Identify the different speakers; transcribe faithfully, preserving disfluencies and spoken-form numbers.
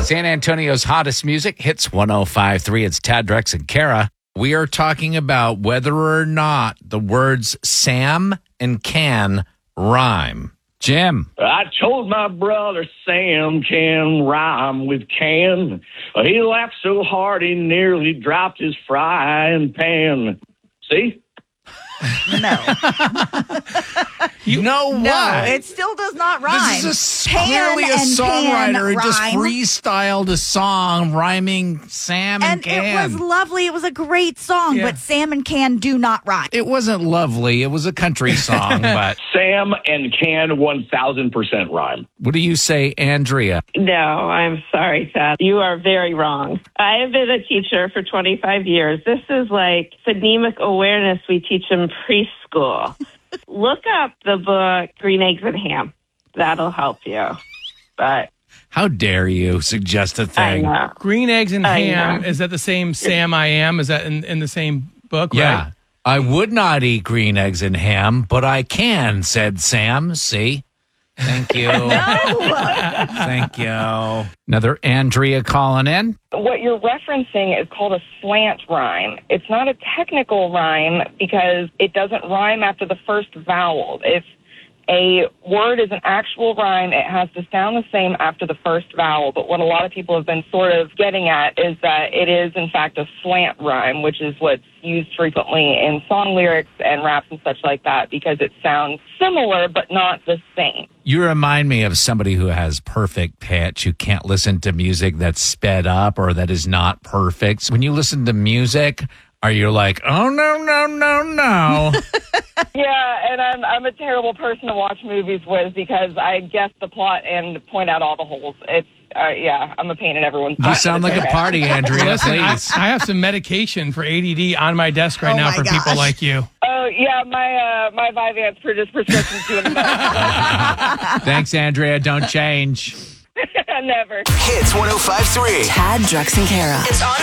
Speaker 1: San Antonio's hottest music, Hits one oh five point three. It's Tad, Drex, and Kara. We are talking about whether or not the words Sam and can rhyme. Jim.
Speaker 2: I told my brother Sam can rhyme with can. He laughed so hard he nearly dropped his frying pan. See?
Speaker 3: No.
Speaker 1: You know what?
Speaker 3: No, it still does not rhyme.
Speaker 1: This is a,
Speaker 3: Can
Speaker 1: clearly a
Speaker 3: and
Speaker 1: songwriter who
Speaker 3: can
Speaker 1: just
Speaker 3: rhyme.
Speaker 1: freestyled a song rhyming Sam and,
Speaker 3: And
Speaker 1: can.
Speaker 3: it was lovely. It was a great song,
Speaker 4: Yeah.
Speaker 3: but Sam and can do not rhyme.
Speaker 1: It wasn't lovely. It was a country song, but
Speaker 2: Sam and can one thousand percent rhyme.
Speaker 1: what do you say, Andrea?
Speaker 5: No, I'm sorry, Seth. You are very wrong. I have been a teacher for twenty-five years. This is like phonemic awareness we teach in preschool. Look up the book Green Eggs and Ham. That'll help you. But
Speaker 1: How dare you suggest a
Speaker 5: I
Speaker 1: thing?
Speaker 5: know.
Speaker 4: Green Eggs and
Speaker 5: I
Speaker 4: Ham,
Speaker 5: know.
Speaker 4: is that the same Sam I Am? Is that in, in the same book,
Speaker 1: Yeah.
Speaker 4: right?
Speaker 1: I would not eat green eggs and ham, but I can, said Sam. See? Thank you. Thank you. Another Andrea calling in.
Speaker 6: What you're referencing is called a slant rhyme. It's not a technical rhyme because it doesn't rhyme after the first vowel. If a word is an actual rhyme, it has to sound the same after the first vowel. But what a lot of people have been sort of getting at is that it is, in fact, a slant rhyme, which is what's used frequently in song lyrics and raps and such like that because it sounds similar but not the same.
Speaker 1: You remind me of somebody who has perfect pitch, who can't listen to music that's sped up or that is not perfect. So when you listen to music, are you like, oh, no, no, no, no?
Speaker 6: Yeah, and I'm I'm a terrible person to watch movies with because I guess the plot and point out all the holes. It's uh, yeah, I'm a pain in everyone's butt.
Speaker 1: You sound like a party, Andrea,
Speaker 4: Listen, I,
Speaker 1: please.
Speaker 4: I have some medication for A D D on my desk right
Speaker 3: Oh
Speaker 4: now
Speaker 3: my
Speaker 4: for people
Speaker 3: gosh.
Speaker 4: like you.
Speaker 6: Oh yeah, my uh, my Vyvanse for just prescription's doing the best.
Speaker 1: Thanks, Andrea. Don't change.
Speaker 6: Never.
Speaker 7: Hits one oh five point three.
Speaker 8: Tad, Drex, and Kara.
Speaker 9: It's on